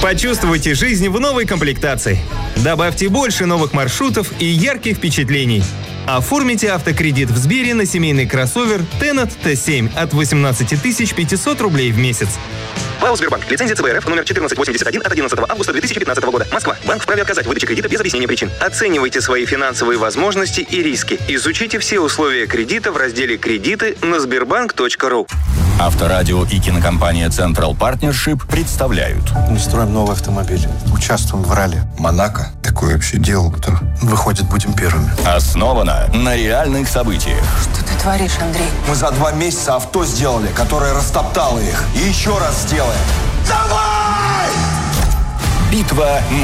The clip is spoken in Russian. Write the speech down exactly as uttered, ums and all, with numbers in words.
Почувствуйте жизнь в новой комплектации. Добавьте больше новых маршрутов и ярких впечатлений. Оформите автокредит в Сбере на семейный кроссовер Tenat Т семь от восемнадцати тысяч пятисот рублей в месяц. ПАО «Сбербанк». Лицензия ЦБ РФ номер четырнадцать восемьдесят один от одиннадцатого августа две тысячи пятнадцатого года. Москва. Банк вправе отказать в выдаче кредита без объяснения причин. Оценивайте свои финансовые возможности и риски. Изучите все условия кредита в разделе «Кредиты» на сбербанк точка ру. Авторадио и кинокомпания Central Partnership представляют. Мы строим новый автомобиль. Участвуем в ралли. Монако? Такое вообще делал кто? Выходит, будем первыми. Основано на реальных событиях. Что ты творишь, Андрей? Мы за два месяца авто сделали, которое растоптало их. И еще раз сделаем. Давай! Битва